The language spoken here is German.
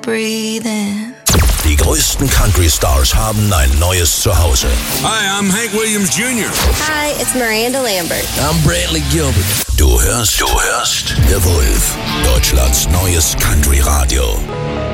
Breathe in. Die größten Country-Stars haben ein neues Zuhause. Hi, I'm Hank Williams Jr. Hi, it's Miranda Lambert. I'm Brantley Gilbert. Du hörst The Wolf, Deutschlands neues Country-Radio.